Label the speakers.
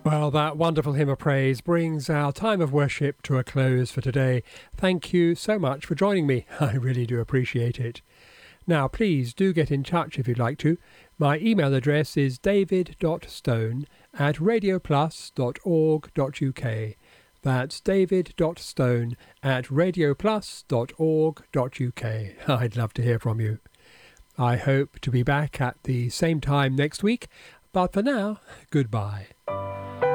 Speaker 1: Well, that wonderful hymn of praise brings our time of worship to a close for today. Thank you so much for joining me. I really do appreciate it. Now, please do get in touch if you'd like to. My email address is david.stone@radioplus.org.uk. That's david.stone@radioplus.org.uk. I'd love to hear from you. I hope to be back at the same time next week, but for now, goodbye.